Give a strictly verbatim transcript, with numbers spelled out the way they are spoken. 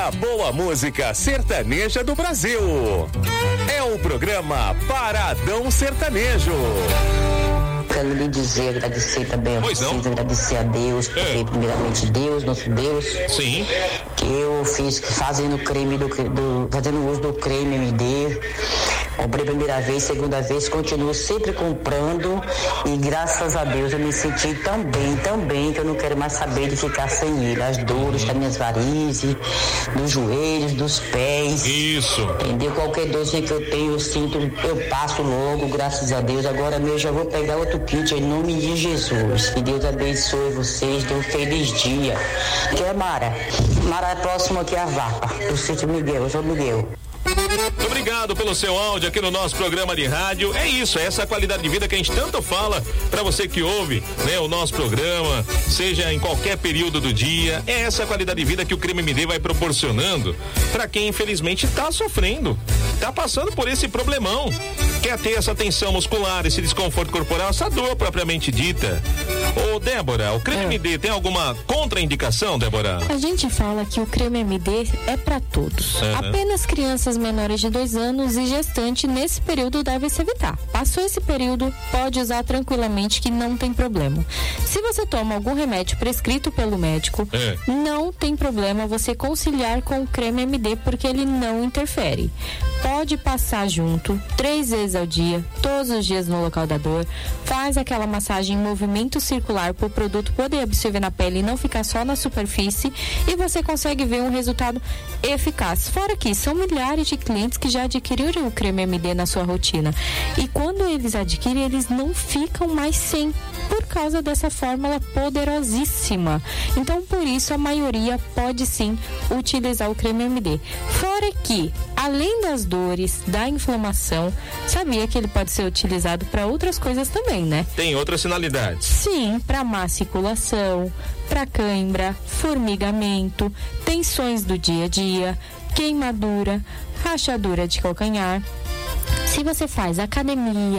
da boa música sertaneja do Brasil. É o programa Paradão Sertanejo. Quero lhe dizer, agradecer também a vocês, agradecer a Deus, porque é. primeiramente Deus, nosso Deus. Sim. Que eu fiz fazendo creme do, do fazendo uso do creme M D. Comprei a primeira vez, segunda vez, continuo sempre comprando e graças a Deus eu me senti tão bem, tão bem que eu não quero mais saber de ficar sem ele. As dores das minhas varizes, dos joelhos, dos pés. Isso. Entendeu? Qualquer dor que eu tenho, eu sinto, eu passo logo, graças a Deus. Agora mesmo já vou pegar outro kit em nome de Jesus. Que Deus abençoe vocês, dê um feliz dia. Que é Mara. Mara é próximo aqui a Vapa, do sítio Miguel, eu sou Miguel. Muito obrigado pelo seu áudio aqui no nosso programa de rádio. É isso, é essa qualidade de vida que a gente tanto fala para você que ouve, né, o nosso programa, seja em qualquer período do dia. É essa qualidade de vida que o Creme M D vai proporcionando para quem infelizmente está sofrendo, está passando por esse problemão, quer ter essa tensão muscular, esse desconforto corporal, essa dor propriamente dita. Ô Débora, o Creme é. M D tem alguma contraindicação, Débora? A gente fala que o Creme M D é para todos. Uhum. Apenas crianças menores de dois anos e gestante nesse período deve se evitar. Passou esse período, pode usar tranquilamente que não tem problema. Se você toma algum remédio prescrito pelo médico, é. não tem problema você conciliar com o Creme M D porque ele não interfere. Pode passar junto, três vezes ao dia, todos os dias no local da dor, faz aquela massagem em movimento circular para o produto poder absorver na pele e não ficar só na superfície e você consegue ver um resultado eficaz. Fora que são milhares de clientes que já adquiriram o Creme M D na sua rotina e quando eles adquirem, eles não ficam mais sem por causa dessa fórmula poderosíssima. Então, por isso, a maioria pode sim utilizar o Creme M D. Fora que, além das dores, da inflamação, sabia que ele pode ser utilizado para outras coisas também, né? Tem outras finalidades? Sim, para má circulação, para cãibra, formigamento, tensões do dia a dia, queimadura, rachadura de calcanhar. Se você faz academia,